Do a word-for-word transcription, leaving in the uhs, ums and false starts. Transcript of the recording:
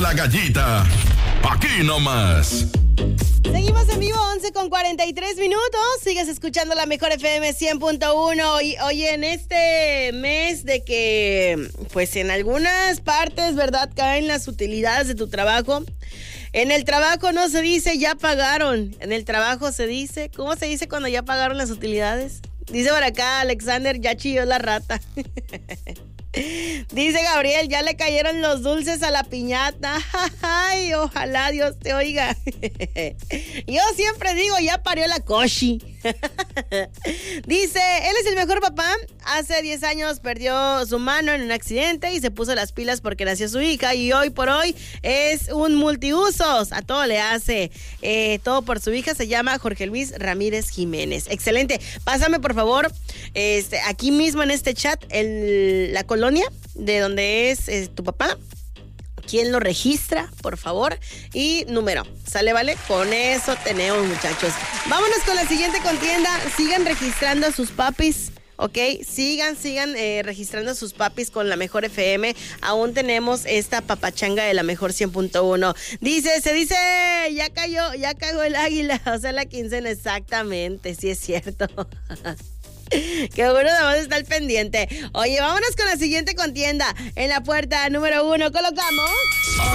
La Gallita, aquí nomás. Seguimos en vivo, once con cuarenta y tres minutos. Sigues escuchando la mejor F M cien punto uno. Y oye, en este mes de que, pues en algunas partes, ¿verdad?, caen las utilidades de tu trabajo. En el trabajo no se dice ya pagaron. En el trabajo se dice, ¿cómo se dice cuando ya pagaron las utilidades? Dice por acá Alexander, ya chilló la rata. Dice Gabriel, ya le cayeron los dulces a la piñata. Ay, ojalá Dios te oiga. Yo siempre digo, ya parió la coshi. Dice, él es el mejor papá. Hace diez años perdió su mano en un accidente y se puso las pilas porque nació su hija. Y hoy por hoy es un multiusos. A todo le hace. Eh, todo por su hija. Se llama Jorge Luis Ramírez Jiménez. Excelente. Pásame, por favor, este, aquí mismo en este chat, el, la colonia de donde es, es tu papá. ¿Quién lo registra, por favor? Y número, ¿sale, vale? Con eso tenemos, muchachos. Vámonos con la siguiente contienda. Sigan registrando a sus papis, ¿ok? Sigan, sigan eh, registrando a sus papis con la mejor F M. Aún tenemos esta papachanga de la mejor cien punto uno. Dice, se dice, ya cayó, ya cagó el águila. O sea, la quincena, exactamente, sí es cierto. Que uno además está al pendiente. Oye, vámonos con la siguiente contienda. En la puerta número uno colocamos...